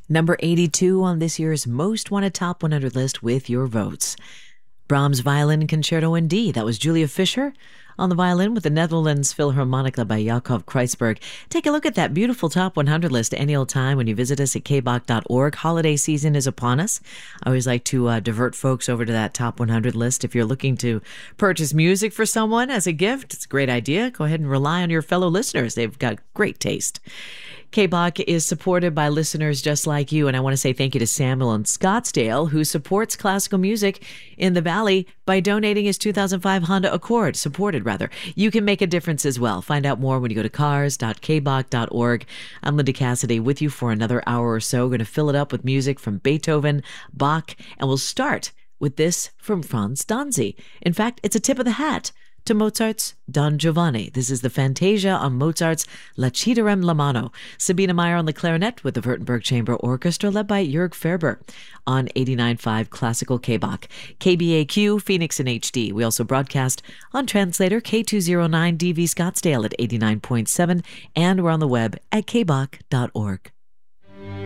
Number 82 on this year's Most Wanted Top 100 list with your votes. Brahms Violin Concerto in D. That was Julia Fischer on the violin with the Netherlands Philharmonica by Jacob Kreuzberg. Take a look at that beautiful Top 100 list any old time when you visit us at kbach.org. Holiday season is upon us. I always like to divert folks over to that Top 100 list. If you're looking to purchase music for someone as a gift, it's a great idea. Go ahead and rely on your fellow listeners. They've got great taste. KBach is supported by listeners just like you, and I want to say thank you to Samuel in Scottsdale, who supports classical music in the Valley by donating his 2005 Honda Accord, supported rather. You can make a difference as well. Find out more when you go to cars.kbach.org. I'm Linda Cassidy with you for another hour or so. We're going to fill it up with music from Beethoven, Bach, and we'll start with this from Franz Danzi. In fact, it's a tip of the hat to Mozart's Don Giovanni. This is the Fantasia on Mozart's Laciderem la Mano. Sabina Meyer on the clarinet with the Württemberg Chamber Orchestra led by Jörg Ferber on 89.5 Classical KBach. KBAQ, Phoenix in HD. We also broadcast on translator K209 DV Scottsdale at 89.7, and we're on the web at kbach.org.